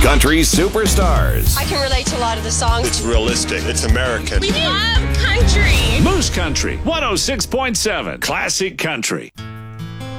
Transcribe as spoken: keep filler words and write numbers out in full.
Country superstars. I can relate to a lot of the songs. It's realistic. It's American. We love country. Moose Country, one oh six point seven, Classic Country.